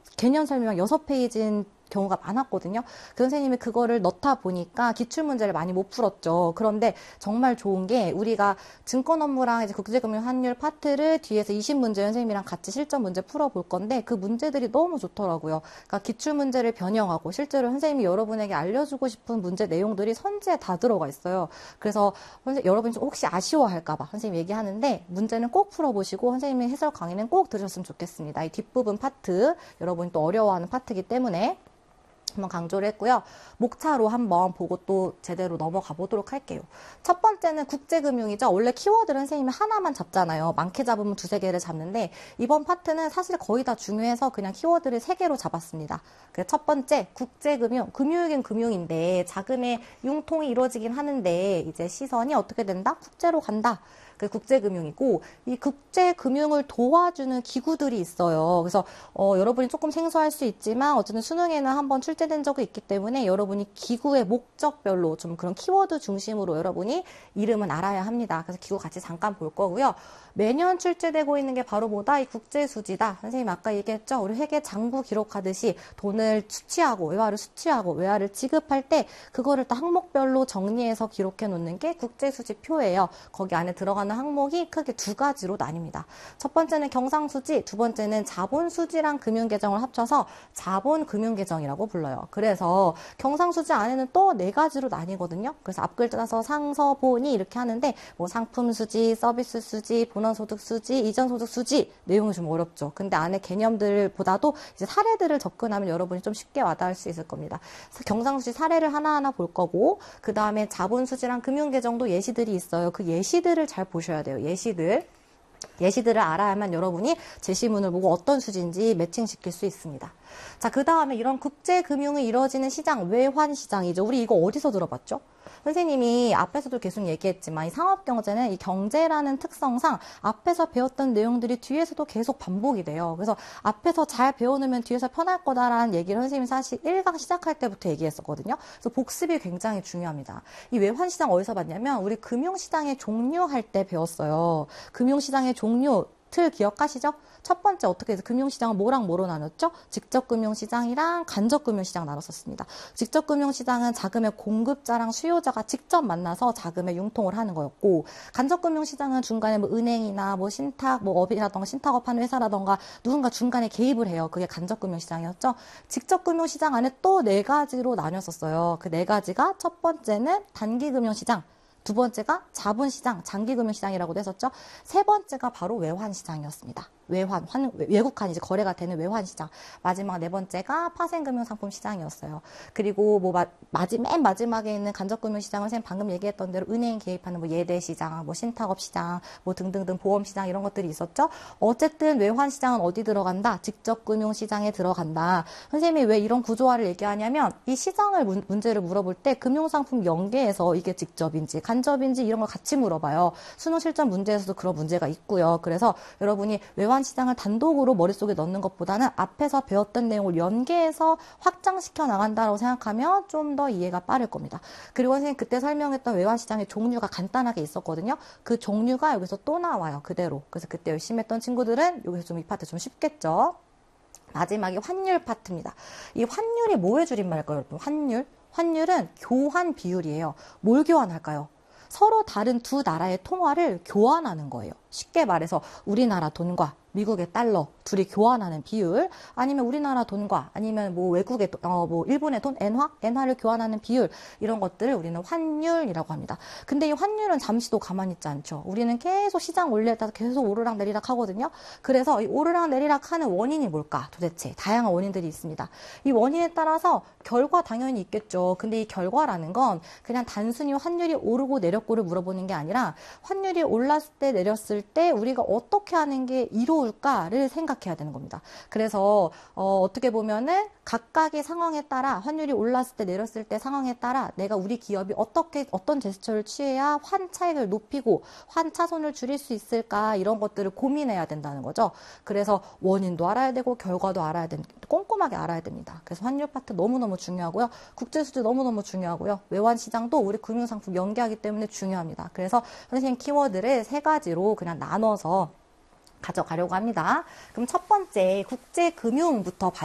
개념 설명 6페이지인 경우가 많았거든요. 그 선생님이 그거를 넣다 보니까 기출문제를 많이 못 풀었죠. 그런데 정말 좋은 게 우리가 증권 업무랑 이제 국제금융 환율 파트를 뒤에서 20문제 선생님이랑 같이 실전 문제 풀어볼 건데 그 문제들이 너무 좋더라고요. 그러니까 기출문제를 변형하고 실제로 선생님이 여러분에게 알려주고 싶은 문제 내용들이 선지에 다 들어가 있어요. 그래서 여러분이 혹시 아쉬워할까봐 선생님 얘기하는데 문제는 꼭 풀어보시고 선생님의 해설 강의는 꼭 들으셨으면 좋겠습니다. 이 뒷부분 파트 여러분이 또 어려워하는 파트이기 때문에 한번 강조를 했고요. 목차로 한번 보고 또 제대로 넘어가 보도록 할게요. 첫 번째는 국제금융이죠. 원래 키워드는 선생님이 하나만 잡잖아요. 많게 잡으면 2-3개를 잡는데 이번 파트는 사실 거의 다 중요해서 그냥 키워드를 3개로 잡았습니다. 그래서 첫 번째 국제금융, 금융이긴 금융인데 자금의 융통이 이루어지긴 하는데 이제 시선이 어떻게 된다? 국제로 간다. 그 국제금융이고 이 국제금융을 도와주는 기구들이 있어요. 그래서 여러분이 조금 생소할 수 있지만 어쨌든 수능에는 한번 출제된 적이 있기 때문에 여러분이 기구의 목적별로 좀 그런 키워드 중심으로 여러분이 이름은 알아야 합니다. 그래서 기구 같이 잠깐 볼 거고요. 매년 출제되고 있는 게 바로 뭐다? 이 국제수지다. 선생님 아까 얘기했죠? 우리 회계 장부 기록하듯이 돈을 수취하고 외화를 수취하고 외화를 지급할 때 그거를 딱 항목별로 정리해서 기록해 놓는 게 국제수지표예요. 거기 안에 들어가는 항목이 크게 2가지로 나뉩니다. 첫 번째는 경상수지, 두 번째는 자본수지랑 금융계정을 합쳐서 자본금융계정이라고 불러요. 그래서 경상수지 안에는 또 4가지로 나뉘거든요. 그래서 앞글자 따서 상서, 본이 이렇게 하는데 뭐 상품수지, 서비스수지, 본원소득수지, 이전소득수지 내용이 좀 어렵죠. 근데 안에 개념들보다도 이제 사례들을 접근하면 여러분이 좀 쉽게 와닿을 수 있을 겁니다. 그래서 경상수지 사례를 하나하나 볼 거고 그 다음에 자본수지랑 금융계정도 예시들이 있어요. 그 예시들을 잘 보셔야 돼요. 예시들을 알아야만 여러분이 제시문을 보고 어떤 수지인지 매칭시킬 수 있습니다. 자, 그 다음에 이런 국제금융이 이루어지는 시장, 외환시장이죠. 우리 이거 어디서 들어봤죠? 선생님이 앞에서도 계속 얘기했지만 이 상업경제는 이 경제라는 특성상 앞에서 배웠던 내용들이 뒤에서도 계속 반복이 돼요. 그래서 앞에서 잘 배워놓으면 뒤에서 편할 거다라는 얘기를 선생님이 사실 1강 시작할 때부터 얘기했었거든요. 그래서 복습이 굉장히 중요합니다. 이 외환시장 어디서 봤냐면 우리 금융시장의 종류 할 때 배웠어요. 금융시장의 종류 틀 기억하시죠? 첫 번째 어떻게 해서 금융시장은 뭐랑 뭐로 나눴죠? 직접금융시장이랑 간접금융시장 나눴었습니다. 직접금융시장은 자금의 공급자랑 수요자가 직접 만나서 자금의 융통을 하는 거였고 간접금융시장은 중간에 뭐 은행이나 뭐 신탁, 뭐 업이라던가 신탁업하는 회사라던가 누군가 중간에 개입을 해요. 그게 간접금융시장이었죠. 직접금융시장 안에 또 4가지로 나뉘었었어요. 그 4가지가 첫 번째는 단기금융시장, 두 번째가 자본시장, 장기금융시장이라고도 했었죠. 세 번째가 바로 외환시장이었습니다. 외국환 이제 거래가 되는 외환시장. 마지막 4번째가 파생금융상품시장이었어요. 그리고 뭐 맨 마지막에 있는 간접금융시장은 선생님 방금 얘기했던 대로 은행 개입하는 뭐 예대시장, 뭐 신탁업시장, 뭐 등등등 보험시장 이런 것들이 있었죠. 어쨌든 외환시장은 어디 들어간다? 직접금융시장에 들어간다. 선생님이 왜 이런 구조화를 얘기하냐면 이 시장을 문제를 물어볼 때 금융상품 연계해서 이게 직접인지 간접인지 이런 걸 같이 물어봐요. 수능 실전 문제에서도 그런 문제가 있고요. 그래서 여러분이 외환시장을 단독으로 머릿속에 넣는 것보다는 앞에서 배웠던 내용을 연계해서 확장시켜 나간다고 생각하면 좀 더 이해가 빠를 겁니다. 그리고 선생님 그때 설명했던 외환시장의 종류가 간단하게 있었거든요. 그 종류가 여기서 또 나와요. 그대로. 그래서 그때 열심히 했던 친구들은 여기서 좀 이 파트 좀 쉽겠죠. 마지막이 환율 파트입니다. 이 환율이 뭐의 줄임말일까요, 여러분? 환율은 교환 비율이에요. 뭘 교환할까요? 서로 다른 두 나라의 통화를 교환하는 거예요. 쉽게 말해서 우리나라 돈과 미국의 달러 둘이 교환하는 비율, 아니면 우리나라 돈과 아니면 뭐 외국의 뭐 일본의 돈 엔화를 교환하는 비율, 이런 것들을 우리는 환율이라고 합니다. 근데 이 환율은 잠시도 가만히 있지 않죠. 우리는 계속 시장 원리에 따라서 계속 오르락 내리락 하거든요. 그래서 이 오르락 내리락 하는 원인이 뭘까? 도대체 다양한 원인들이 있습니다. 이 원인에 따라서 결과 당연히 있겠죠. 근데 이 결과라는 건 그냥 단순히 환율이 오르고 내렸고를 물어보는 게 아니라 환율이 올랐을 때 내렸을 때 우리가 어떻게 하는 게 이로울까를 생각해야 되는 겁니다. 그래서 어떻게 보면은 각각의 상황에 따라 환율이 올랐을 때 내렸을 때 상황에 따라 내가 우리 기업이 어떤 제스처를 취해야 환 차익을 높이고 환 차손을 줄일 수 있을까, 이런 것들을 고민해야 된다는 거죠. 그래서 원인도 알아야 되고 결과도 알아야 됩니다. 꼼꼼하게 알아야 됩니다. 그래서 환율 파트 너무너무 중요하고요. 국제수지 너무너무 중요하고요. 외환시장도 우리 금융상품 연계하기 때문에 중요합니다. 그래서 선생님 키워드를 3가지로 그냥 나눠서 가져가려고 합니다. 그럼 첫 번째 국제금융부터 봐요.